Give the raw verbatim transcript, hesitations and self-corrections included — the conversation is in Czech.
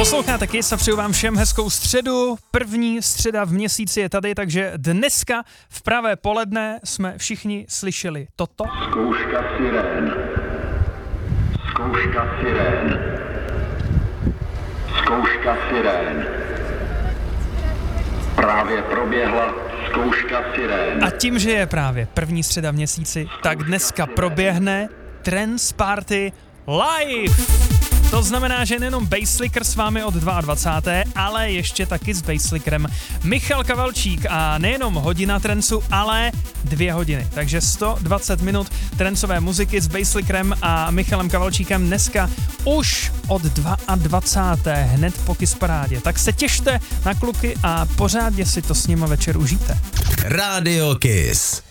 Posloucháte Kiss a přeju vám všem hezkou středu. První středa v měsíci je tady, takže dneska v pravé poledne jsme všichni slyšeli toto. Zkouška sirén. Zkouška sirén. Zkouška sirén. Právě proběhla zkouška sirén. A tím, že je právě první středa v měsíci, tak dneska proběhne Trance Party live. To znamená, že nejenom Basslicker s vámi od dvacáté druhé ale ještě taky s Basslickerem Michal Kavalčík a nejenom hodina trancu, ale dvě hodiny. Takže sto dvacet minut trancové muziky s Basslickerem a Michalem Kavalčíkem dneska už od dvacáté druhé hned po Kiss Parádě. Tak se těšte na kluky a pořádně si to s nima večer užijte. Rádio Kiss.